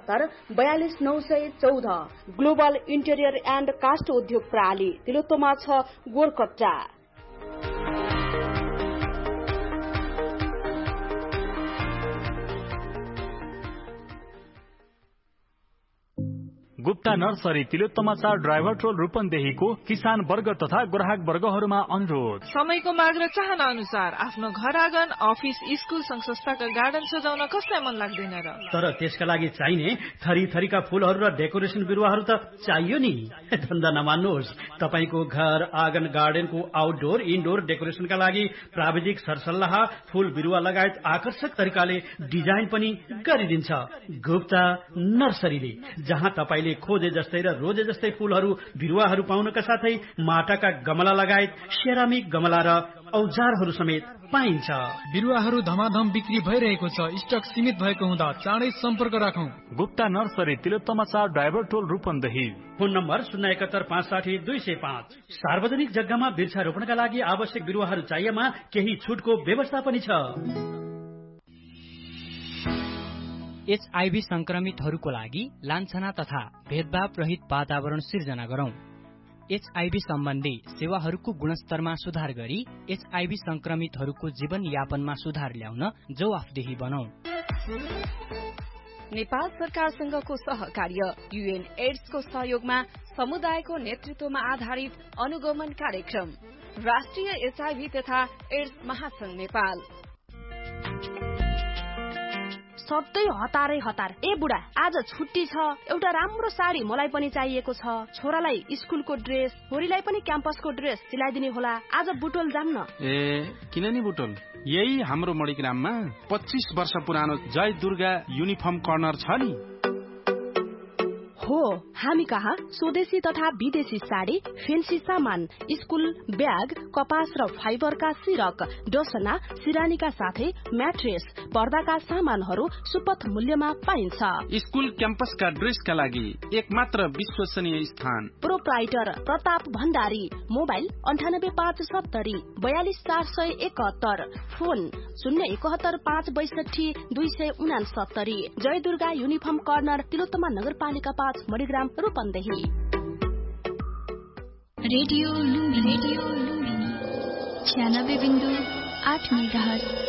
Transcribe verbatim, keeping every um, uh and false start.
एकहत्तर बयालिस नौ सय चौध। ग्लोबल इन्टेरियर एन्ड कास्ट उद्योग प्रणाली तिलोत्तमा छ गोरकट्टा। गुप्ता नर्सरी तिलोत्तमा चार ड्राइभर टोल रूपन्देहीको किसान वर्ग तथा ग्राहक वर्गहरूमा अनुरोध। समयको माग र चाहना अनुसार आफ्नो घर आँगन, अफिस, स्कुल संघ संस्थाका गार्डन सजाउन कसलाई मन लाग्दैन र? तर त्यसका लागि चाहिने थरी थरीका फूलहरू र डेकोरेसन बिरुवाहरू त चाहियो नि। धन्दा नमान्नुहोस्, तपाईको घर आँगन गार्डनको आउटडोर इनडोर डेकोरेसनका लागि प्राविधिक सरसल्लाह, फूल बिरुवा लगायत आकर्षक तरिकाले डिजाइन पनि गरिदिन्छ गुप्ता नर्सरीले, जहाँ तपाईले खोजे जस्तै र रोजे जस्तै फूलहरू बिरुवाहरू पाउनका साथै माटाका गमला लगायत सेरामिक गमला र औजारहरू समेत पाइन्छ। बिरुवाहरू धमाधम बिक्री भइरहेको छ। स्टक सीमित भएको हुँदा चाँडै सम्पर्क राखौं। गुप्ता नर्सरी तिलोत्तमा चार ड्राइभर टोल रूपन्देही। फोन नम्बर शून्य एकहत्तर पाँच साठी दुई सय पाँच। सार्वजनिक जग्गामा वृक्षारोपणका लागि आवश्यक बिरुवाहरू चाहिएमा केही छुटको व्यवस्था पनि छ। एचआईभी संक्रमितहरूको लागि लान्छना तथा भेदभाव रहित वातावरण सिर्जना गरौं। एचआईभी सम्बन्धी सेवाहरूको गुणस्तरमा सुधार गरी एचआईभी संक्रमितहरूको जीवन यापनमा सुधार ल्याउन जवाफदेही बनौं। नेपाल सरकारसँगको सहकार्य, युएन एड्सको सहयोगमा समुदायको नेतृत्वमा आधारित अनुगमन कार्यक्रम, राष्ट्रिय एचआईभी तथा एड्स महासंघ नेपाल। सधैँ हतारै हतार। ए बुढा, आज छुट्टी छ, एउटा राम्रो साडी मलाई पनि चाहिएको छ। छोरालाई स्कुलको ड्रेस, छोरीलाई पनि क्याम्पसको ड्रेस सिलाइदिने होला। आज बुटोल जान्न? ए किन नि बुटोल, यही हाम्रो मणिग्राममा पच्चीस वर्ष पुरानो जय दुर्गा युनिफर्म कर्नर छ नि। हो, हामी कहाँ स्वदेशी तथा विदेशी साडी, फेन्सी सामान, स्कुल ब्याग, कपास र फाइबरका सिरक, डोसना, सिरानीका साथै म्याट्रेस, पर्दाका सामानहरू सुपथ मूल्यमा पाइन्छ। स्कुल क्याम्पसका ड्रेसका लागि एक मात्र विश्वसनीय स्थान, प्रोप्राइटर प्रताप भण्डारी। मोबाइल अन्ठानब्बे पाँच सत्तरी बयालिस चार सय एकहत्तर। फोन शून्य एकहत्तर पाँच बैसठी दुई सय उनासत्तरी। जय दुर्गा युनिफर्म कर्नर तिलोत्तमा नगरपालिका पाँच मणिग्राम रूपन्देही। रेडियो लुम्बिनी छ्यानब्बे बिन्दु आठ मेगाहर्ज।